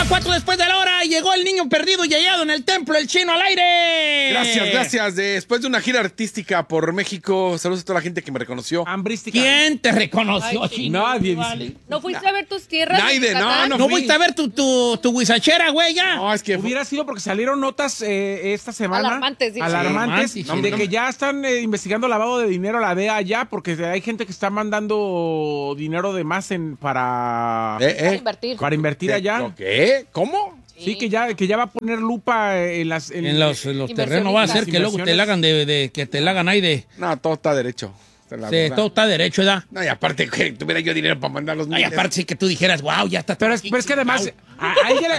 4 después de la hora. Llegó el niño perdido y hallado en el templo, el Chino al aire. Gracias. Después de una gira artística por México, saludos a toda la gente que me reconoció. ¿Quién te reconoció, Ay, sí. Chino? Nadie. Vale. ¿No fuiste a ver tus tierras? Naide, no ¿No fui. fuiste a ver tu guisachera, güey, ya? No, es que Hubiera sido porque salieron notas esta semana. Alarmantes, dice. Alarmantes, Sí, de que ya están investigando lavado de dinero a la DEA ya, porque hay gente que está mandando dinero de más para Invertir. allá. ¿Qué? ¿Cómo? Sí, que ya va a poner lupa en los terrenos. Va a ser que luego te la hagan que te la hagan ahí de... No, todo está derecho. La Sí, verdad. todo está derecho, ¿verdad? No, y aparte que tuviera yo dinero para mandar los No, y aparte sí que tú dijeras, wow, ya está. Pero es que además a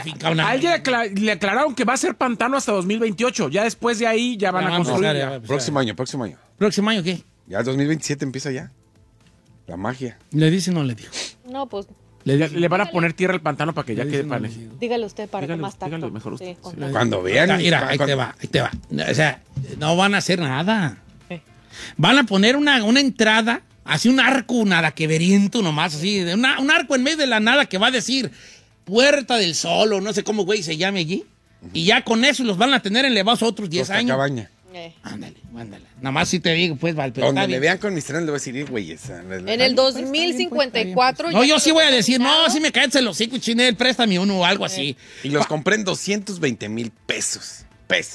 ella le aclararon que va a ser pantano hasta 2028. Ya después de ahí ya van a construir. Próximo año. ¿Próximo año qué? Ya el 2027 empieza ya. La magia. ¿Le dice o no le dijo? No, pues Le van a poner tierra al pantano para que ya quede para dígale usted para Dígale, que más tacto. dígale mejor usted. Sí, con Sí. tacto. Cuando vean. Mira, ahí te va. O sea, no van a hacer nada. Van a poner una entrada, así un arco, nada que veriento nomás, así, un arco en medio de la nada que va a decir Puerta del Sol o no sé cómo, güey, se llame allí. Y ya con eso los van a tener elevados otros 10 Costa años. Cabaña. Ándale. Nada más si te digo, pues, Val, pero Donde está me bien. vean con mis trenes le voy a decir, güey. En el 2054. No, ya yo quedó sí voy a decir, determinado. no, sí me caes el hocico, Chinel, préstame uno o algo así. Y los compré en 220,000 pesos.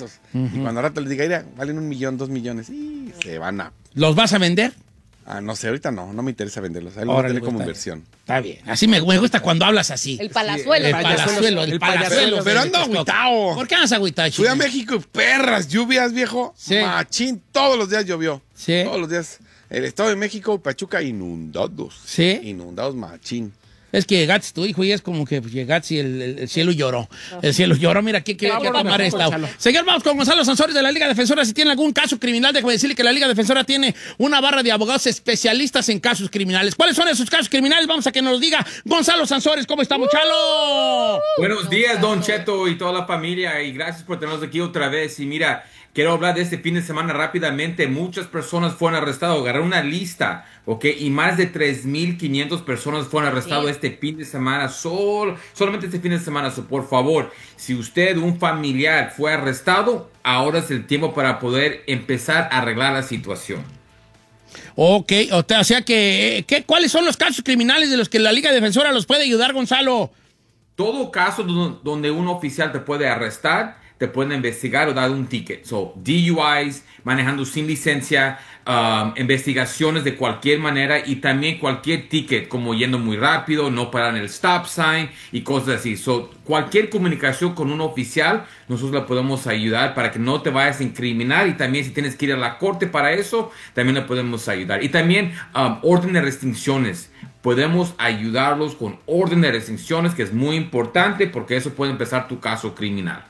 Y cuando al rato les diga, mira, valen 1 millón, 2 millones. Y se van a... ¿Los vas a vender? No sé, ahorita no me interesa venderlos. Ahí los voy a Órale, tener pues, como está inversión. Está bien. Así me gusta cuando hablas así. El palazuelo. El palazuelo. Pero ando agüitao. ¿Por qué andas agüitado, Fui a Chinel? México y perras lluvias, viejo. Sí. Machín, todos los días llovió. Sí. Todos los días. El Estado de México y Pachuca inundados. Sí. Inundados, machín. Es que llegaste tu hijo y es como que llegaste y el cielo lloró. El cielo lloró. Mira, ¿qué quiere tomar esta? Señor, vamos con Gonzalo Sansores de la Liga Defensora. Si tiene algún caso criminal, déjame decirle que la Liga Defensora tiene una barra de abogados especialistas en casos criminales. ¿Cuáles son esos casos criminales? Vamos a que nos los diga Gonzalo Sansores. ¿Cómo está, muchalo? Buenos días, Don Cheto y toda la familia, y gracias por tenernos aquí otra vez. Y mira, quiero hablar de este fin de semana rápidamente. Muchas personas fueron arrestadas, agarré una lista, ¿ok? Y más de 3,500 personas fueron arrestadas este fin de semana, solamente este fin de semana. So, por favor, si usted, un familiar, fue arrestado, ahora es el tiempo para poder empezar a arreglar la situación. Ok, o sea que, ¿cuáles son los casos criminales de los que la Liga Defensora los puede ayudar, Gonzalo? Todo caso donde un oficial te puede arrestar, te pueden investigar o dar un ticket. So, DUIs, manejando sin licencia, investigaciones de cualquier manera y también cualquier ticket, como yendo muy rápido, no parar en el stop sign y cosas así. So, cualquier comunicación con un oficial, nosotros le podemos ayudar para que no te vayas a incriminar, y también si tienes que ir a la corte para eso, también le podemos ayudar. Y también orden de restricciones. Podemos ayudarlos con orden de restricciones, que es muy importante porque eso puede empezar tu caso criminal.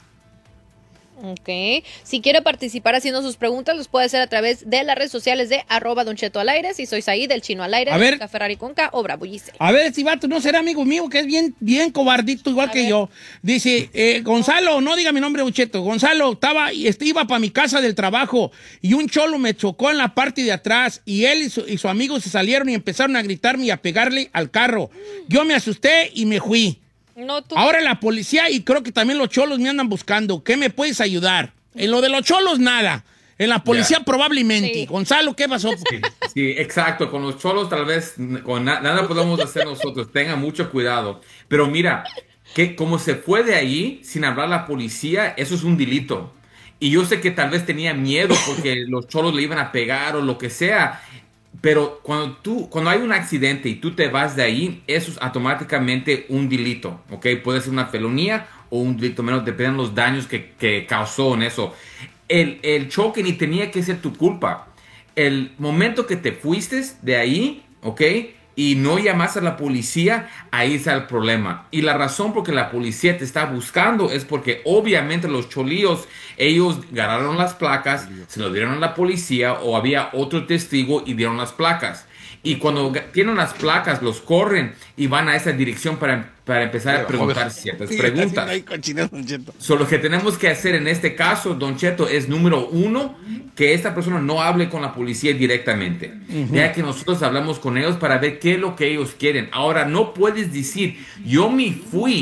Ok. Si quiere participar haciendo sus preguntas, los puede hacer a través de las redes sociales de @Don Cheto al aire. Si soy ahí del Chino al aire, A ver. de Ferrari con K o Bravo Giselle. A ver, este vato no será amigo mío, que es bien cobardito, igual que yo. Dice, Gonzalo, no diga mi nombre, Cheto. Gonzalo, iba para mi casa del trabajo y un cholo me chocó en la parte de atrás y él y su amigo se salieron y empezaron a gritarme y a pegarle al carro. Yo me asusté y me fui. No, tú. Ahora la policía y creo que también los cholos me andan buscando. ¿Qué me puedes ayudar? En lo de los cholos, nada. En la policía probablemente. Sí. Gonzalo, ¿qué pasó? Sí, exacto. Con los cholos tal vez nada podemos hacer nosotros. Tengan mucho cuidado. Pero mira, que como se fue de ahí sin hablar a la policía, eso es un delito. Y yo sé que tal vez tenía miedo porque los cholos le iban a pegar o lo que sea. Pero cuando hay un accidente y tú te vas de ahí, eso es automáticamente un delito, ¿ok? Puede ser una felonía o un delito menos, dependiendo de los daños que causó en eso. El choque ni tenía que ser tu culpa. El momento que te fuiste de ahí, ¿ok? Y no llamas a la policía, ahí está el problema. Y la razón por que la policía te está buscando es porque obviamente los cholíos, ellos ganaron las placas, se lo dieron a la policía o había otro testigo y dieron las placas. Y cuando tienen las placas, los corren y van a esa dirección para empezar a preguntar ciertas preguntas. Lo que tenemos que hacer en este caso, Don Cheto, es número 1, que esta persona no hable con la policía directamente. Ya que nosotros hablamos con ellos para ver qué es lo que ellos quieren. Ahora, no puedes decir, yo me fui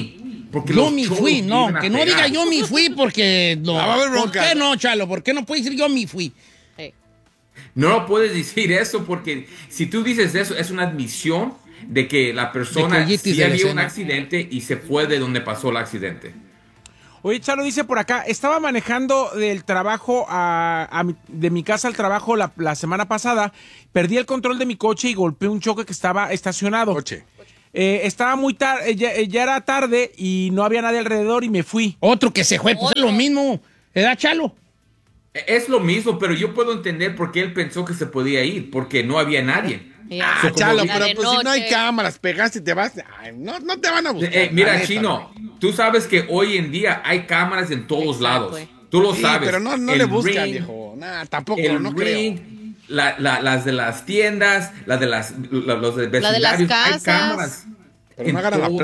Porque Yo los me cholos fui, no, vienen a que no pegar. diga yo me fui porque no. va a haber ¿Por bronca. qué no, Chalo? ¿Por qué no puede decir yo me fui? No lo puedes decir eso porque si tú dices eso, es una admisión de que la persona De que oyitis sí de la había un escena. accidente y se fue de donde pasó el accidente. Oye, Chalo dice por acá, estaba manejando del trabajo de mi casa al trabajo la semana pasada, perdí el control de mi coche y golpeé un choque que estaba estacionado. Coche. Estaba muy tarde, ya era tarde y no había nadie alrededor y me fui. Otro que se fue, pues es lo mismo. ¿Edad, Chalo? Es lo mismo, pero yo puedo entender por qué él pensó que se podía ir, porque no había nadie. Ya. So, como Chalo, dice- pero de pues si no hay noche. cámaras, pegaste y te vas, ay, no te van a buscar. Mira, la neta, Chino, güey. tú sabes que hoy en día hay cámaras en todos Exacto, lados. güey. Tú lo Sí, sabes. pero no El le buscan, Ring, viejo. Nah, tampoco, El no creo. Ring, las de las tiendas, los de La de las vecindarios, hay casas. cámaras. Pero no en agarran la todos